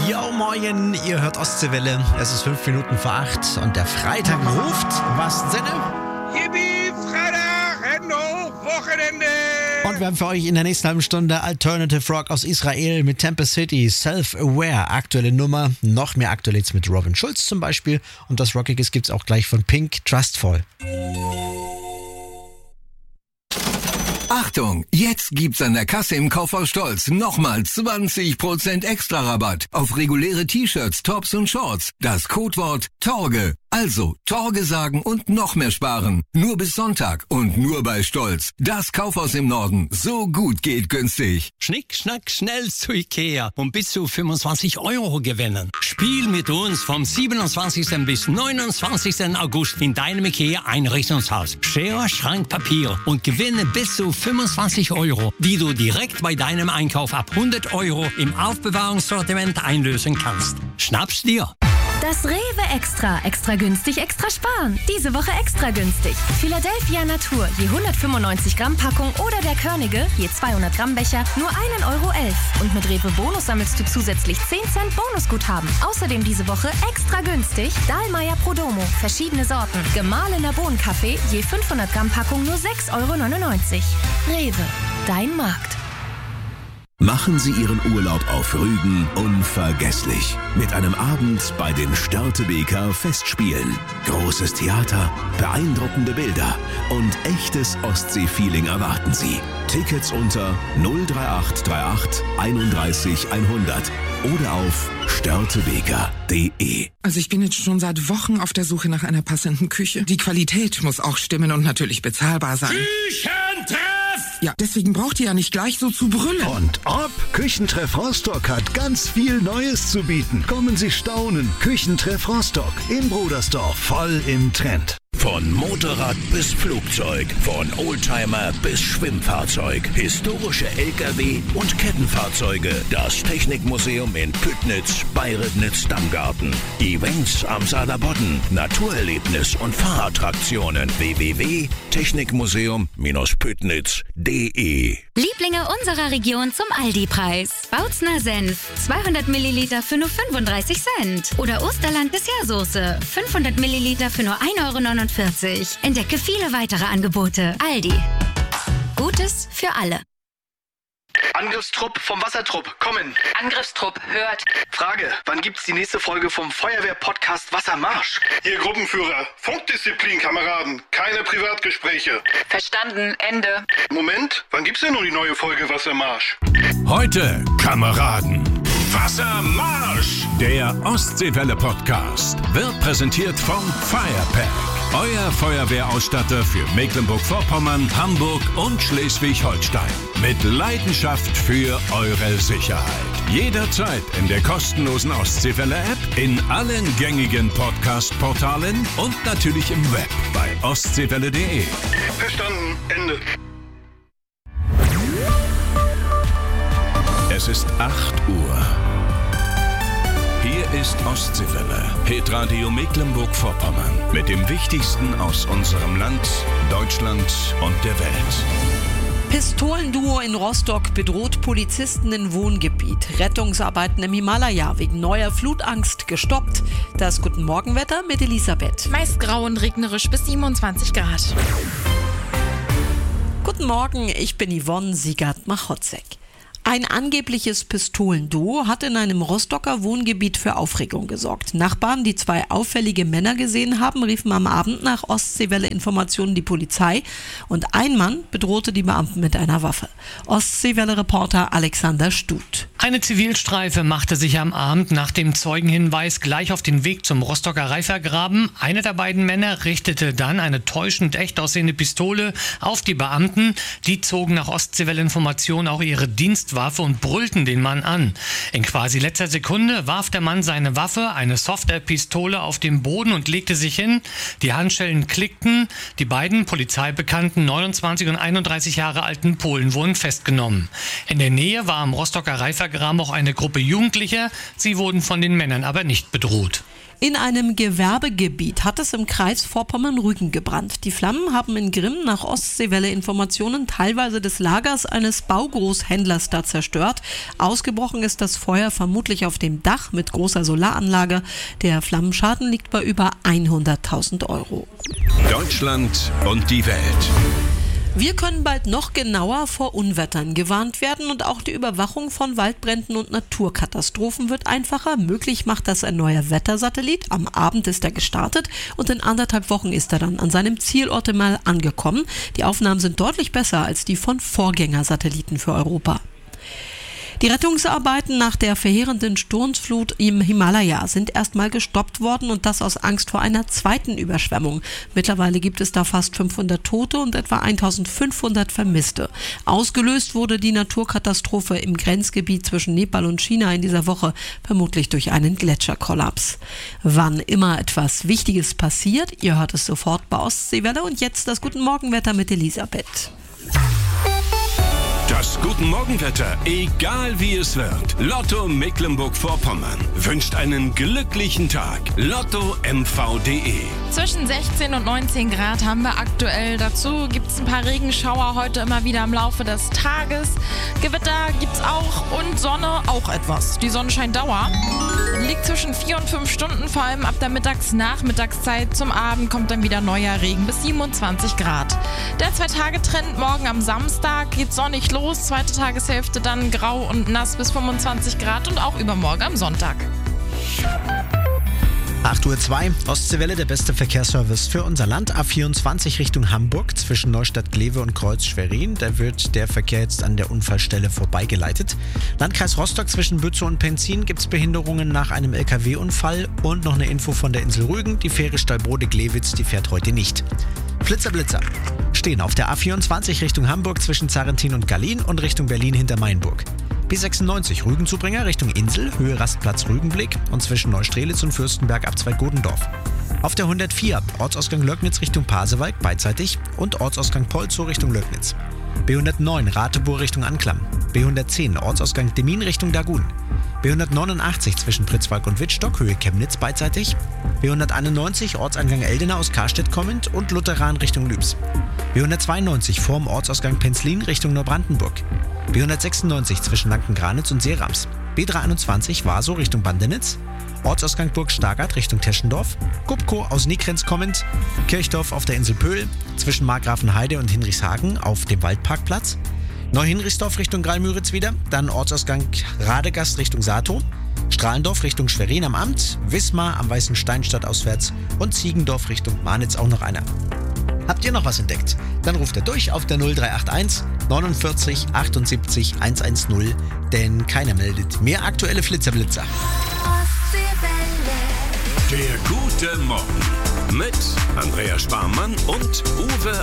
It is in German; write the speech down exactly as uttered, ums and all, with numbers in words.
Ja, moin, ihr hört Ostseewelle. Es ist fünf Minuten vor acht und der Freitag ruft. Im wahrsten Sinne. Yippie, Freitag, Ende, Wochenende. Und wir haben für euch in der nächsten halben Stunde Alternative Rock aus Israel mit Temple City, Self-Aware, aktuelle Nummer. Noch mehr aktuell jetzt mit Robin Schulz zum Beispiel. Und das Rockiges gibt's auch gleich von Pink, Trustful. Achtung, jetzt gibt's an der Kasse im Kaufhaus Stolz nochmal zwanzig Prozent extra Rabatt auf reguläre T-Shirts, Tops und Shorts. Das Codewort Torge. Also Torge sagen und noch mehr sparen. Nur bis Sonntag und nur bei Stolz. Das Kaufhaus im Norden. So gut geht günstig. Schnick, schnack, schnell zu Ikea und bis zu fünfundzwanzig Euro gewinnen. Spiel mit uns vom siebenundzwanzigsten bis neunundzwanzigsten August in deinem Ikea-Einrichtungshaus. Schere, Schrank, Papier und gewinne bis zu fünfundzwanzig Euro, die du direkt bei deinem Einkauf ab hundert Euro im Aufbewahrungssortiment einlösen kannst. Schnapp's dir! Das Rewe Extra. Extra günstig, extra sparen. Diese Woche extra günstig. Philadelphia Natur, je hundertfünfundneunzig Gramm Packung oder der Körnige, je zweihundert Gramm Becher, nur ein Euro elf. Und mit Rewe Bonus sammelst du zusätzlich zehn Cent Bonusguthaben. Außerdem diese Woche extra günstig Dahlmeier Prodomo, verschiedene Sorten. Gemahlener Bohnenkaffee, je fünfhundert Gramm Packung nur sechs Euro neunundneunzig. Rewe, dein Markt. Machen Sie Ihren Urlaub auf Rügen unvergesslich. Mit einem Abend bei den Störtebeker Festspielen. Großes Theater, beeindruckende Bilder und echtes Ostsee-Feeling erwarten Sie. Tickets unter null drei acht drei acht einunddreißig hundert oder auf störtebeker punkt de. Also ich bin jetzt schon seit Wochen auf der Suche nach einer passenden Küche. Die Qualität muss auch stimmen und natürlich bezahlbar sein. Küchentreff! Ja, deswegen braucht ihr ja nicht gleich so zu brüllen. Und ob? Küchentreff Rostock hat ganz viel Neues zu bieten. Kommen Sie staunen. Küchentreff Rostock in Brudersdorf, voll im Trend. Von Motorrad bis Flugzeug, von Oldtimer bis Schwimmfahrzeug, historische L K W und Kettenfahrzeuge. Das Technikmuseum in Püttnitz, Bayrednitz-Dammgarten. Events am Saarlandbodden, Naturerlebnis und Fahrattraktionen. w w w punkt technikmuseum Püttnitz punkt de. Lieblinge unserer Region zum Aldi-Preis. Bautzner Senf, zweihundert Milliliter für nur fünfunddreißig Cent. Oder Osterland Dessertsoße, fünfhundert Milliliter für nur ein Euro neunundvierzig. Entdecke viele weitere Angebote. Aldi. Gutes für alle. Angriffstrupp vom Wassertrupp, kommen. Angriffstrupp, hört. Frage, wann gibt's die nächste Folge vom Feuerwehr-Podcast Wassermarsch? Ihr Gruppenführer, Funkdisziplin, Kameraden, keine Privatgespräche. Verstanden, Ende. Moment, wann gibt's denn nun die neue Folge Wassermarsch? Heute, Kameraden. Wassermarsch! Der Ostseewelle-Podcast wird präsentiert vom Firepack. Euer Feuerwehrausstatter für Mecklenburg-Vorpommern, Hamburg und Schleswig-Holstein. Mit Leidenschaft für eure Sicherheit. Jederzeit in der kostenlosen Ostseewelle-App, in allen gängigen Podcast-Portalen und natürlich im Web bei ostseewelle punkt de. Verstanden, Ende. Es ist acht Uhr. Hier ist Ostseewelle, Hitradio Mecklenburg-Vorpommern. Mit dem Wichtigsten aus unserem Land, Deutschland und der Welt. Pistolenduo in Rostock bedroht Polizisten in Wohngebiet. Rettungsarbeiten im Himalaya wegen neuer Flutangst gestoppt. Das Guten Morgenwetter mit Elisabeth. Meist grau und regnerisch bis siebenundzwanzig Grad. Guten Morgen, ich bin Yvonne Siegert-Machotzek. Ein angebliches Pistolenduo hat in einem Rostocker Wohngebiet für Aufregung gesorgt. Nachbarn, die zwei auffällige Männer gesehen haben, riefen am Abend nach Ostseewelle-Informationen die Polizei und ein Mann bedrohte die Beamten mit einer Waffe. Ostseewelle-Reporter Alexander Stut. Eine Zivilstreife machte sich am Abend nach dem Zeugenhinweis gleich auf den Weg zum Rostocker Reifergraben. Einer der beiden Männer richtete dann eine täuschend echt aussehende Pistole auf die Beamten. Die zogen nach Ostseewelle-Informationen auch ihre Dienstwaffe und brüllten den Mann an. In quasi letzter Sekunde warf der Mann seine Waffe, eine Software-Pistole, auf den Boden und legte sich hin. Die Handschellen klickten. Die beiden polizeibekannten neunundzwanzig und einunddreißig Jahre alten Polen wurden festgenommen. In der Nähe war am Rostocker Reifergraben auch eine Gruppe Jugendlicher. Sie wurden von den Männern aber nicht bedroht. In einem Gewerbegebiet hat es im Kreis Vorpommern-Rügen gebrannt. Die Flammen haben in Grimm nach Ostseewelle Informationen teilweise des Lagers eines Baugroßhändlers da zerstört. Ausgebrochen ist das Feuer vermutlich auf dem Dach mit großer Solaranlage. Der Flammenschaden liegt bei über hunderttausend Euro. Deutschland und die Welt. Wir können bald noch genauer vor Unwettern gewarnt werden und auch die Überwachung von Waldbränden und Naturkatastrophen wird einfacher. Möglich macht das ein neuer Wettersatellit. Am Abend ist er gestartet und in anderthalb Wochen ist er dann an seinem Zielort mal angekommen. Die Aufnahmen sind deutlich besser als die von Vorgängersatelliten für Europa. Die Rettungsarbeiten nach der verheerenden Sturzflut im Himalaya sind erstmal gestoppt worden und das aus Angst vor einer zweiten Überschwemmung. Mittlerweile gibt es da fast fünfhundert Tote und etwa eintausendfünfhundert Vermisste. Ausgelöst wurde die Naturkatastrophe im Grenzgebiet zwischen Nepal und China in dieser Woche, vermutlich durch einen Gletscherkollaps. Wann immer etwas Wichtiges passiert, ihr hört es sofort bei Ostseewelle und jetzt das Guten Morgenwetter mit Elisabeth. Das Guten Morgenwetter, egal wie es wird. Lotto Mecklenburg-Vorpommern wünscht einen glücklichen Tag. Lotto M V punkt de. Zwischen sechzehn und neunzehn Grad haben wir aktuell. Dazu gibt es ein paar Regenschauer heute immer wieder im Laufe des Tages. Gewitter gibt es auch und Sonne auch etwas. Die Sonnenscheindauer liegt zwischen vier und fünf Stunden, vor allem ab der Mittags-Nachmittagszeit. Zum Abend kommt dann wieder neuer Regen bis siebenundzwanzig Grad. Der Zwei-Tage-Trend morgen am Samstag geht sonnig los. Zweite Tageshälfte dann grau und nass bis fünfundzwanzig Grad und auch übermorgen am Sonntag. acht Uhr zwei, Ostseewelle, der beste Verkehrsservice für unser Land. A vierundzwanzig Richtung Hamburg zwischen Neustadt-Glewe und Kreuz-Schwerin. Da wird der Verkehr jetzt an der Unfallstelle vorbeigeleitet. Landkreis Rostock zwischen Bützow und Penzin gibt es Behinderungen nach einem L K W-Unfall. Und noch eine Info von der Insel Rügen. Die Fähre Stallbrode-Glewitz, die fährt heute nicht. Flitzer, Blitzer. Stehen auf der A vierundzwanzig Richtung Hamburg zwischen Zarrentin und Gallien und Richtung Berlin hinter Mainburg. B sechsundneunzig Rügenzubringer Richtung Insel, Höhe Rastplatz Rügenblick und zwischen Neustrelitz und Fürstenberg ab Zweig-Godendorf. Auf der hundertvier Ortsausgang Lögnitz Richtung Pasewalk beidseitig und Ortsausgang Polzow Richtung Lögnitz. B hundertneun Rateburg Richtung Anklam. B hundertzehn Ortsausgang Demmin Richtung Dagun. B hundertneunundachtzig zwischen Pritzwalk und Wittstock, Höhe Chemnitz beidseitig. B hunderteinundneunzig Ortseingang Eldena aus Karstedt kommend und Lutheran Richtung Lübs. B hundertzweiundneunzig vorm Ortsausgang Penzlin Richtung Neubrandenburg. B hundertsechsundneunzig zwischen Lanken-Granitz und Seerams. B dreiundzwanzig Warsow Richtung Bandenitz. Ortsausgang Burg Stargard Richtung Teschendorf. Gubkow aus Nikrenz kommend. Kirchdorf auf der Insel Pöhl. Zwischen Markgrafenheide und Hinrichshagen auf dem Waldparkplatz. Neuhinrichsdorf Richtung Greilmüritz wieder. Dann Ortsausgang Radegast Richtung Saatow. Strahlendorf Richtung Schwerin am Amt. Wismar am Weißen Steinstadt auswärts. Und Ziegendorf Richtung Marnitz auch noch einer. Habt ihr noch was entdeckt? Dann ruft er durch auf der null drei acht eins neunundvierzig achtundsiebzig hundertzehn, denn keiner meldet mehr aktuelle Flitzerblitzer. Der gute Morgen mit Andrea Sparmann und Uwe